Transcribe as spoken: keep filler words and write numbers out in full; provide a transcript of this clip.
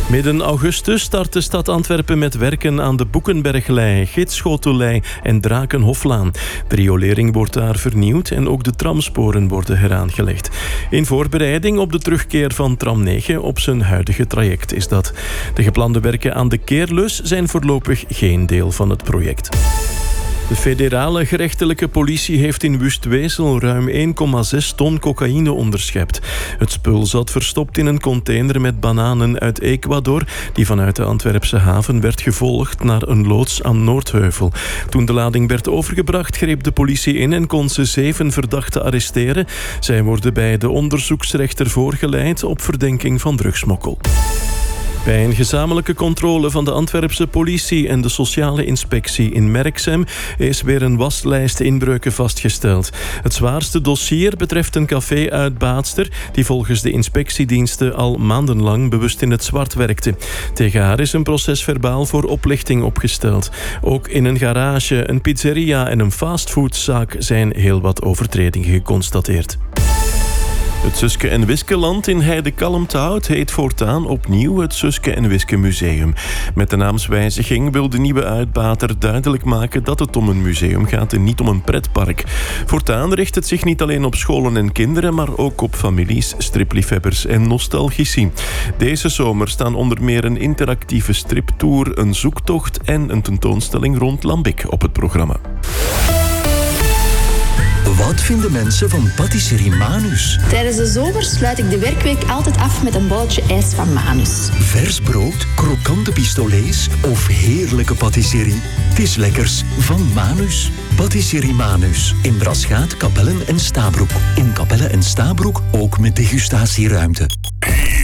Midden augustus start de stad Antwerpen met werken aan de Boekenberglei, Gidsschotellei en Drakenhoflaan. De riolering wordt daar vernieuwd en ook de tramsporen worden heraangelegd. In voorbereiding op de terugkeer van tram negen op zijn huidige traject is dat. De geplande werken aan de Keerlus zijn voorlopig geen deel van het project. De federale gerechtelijke politie heeft in Wustwezel ruim één komma zes ton cocaïne onderschept. Het spul zat verstopt in een container met bananen uit Ecuador, die vanuit de Antwerpse haven werd gevolgd naar een loods aan Noordheuvel. Toen de lading werd overgebracht, greep de politie in en kon ze zeven verdachten arresteren. Zij worden bij de onderzoeksrechter voorgeleid op verdenking van drugsmokkel. Bij een gezamenlijke controle van de Antwerpse politie en de sociale inspectie in Merksem is weer een waslijst inbreuken vastgesteld. Het zwaarste dossier betreft een café-uitbaatster die volgens de inspectiediensten al maandenlang bewust in het zwart werkte. Tegen haar is een procesverbaal voor oplichting opgesteld. Ook in een garage, een pizzeria en een fastfoodzaak zijn heel wat overtredingen geconstateerd. Het Suske en Wiskeland in Heidekalmthout heet voortaan opnieuw het Suske en Wiske Museum. Met de naamswijziging wil de nieuwe uitbater duidelijk maken dat het om een museum gaat en niet om een pretpark. Voortaan richt het zich niet alleen op scholen en kinderen, maar ook op families, stripliefhebbers en nostalgici. Deze zomer staan onder meer een interactieve striptour, een zoektocht en een tentoonstelling rond Lambic op het programma. Wat vinden mensen van patisserie Manus? Tijdens de zomer sluit ik de werkweek altijd af met een bolletje ijs van Manus. Vers brood, krokante pistolets of heerlijke patisserie? Het is lekkers van Manus. Patisserie Manus. In Braschaat, Kapellen en Stabroek. In Kapellen en Stabroek ook met degustatieruimte.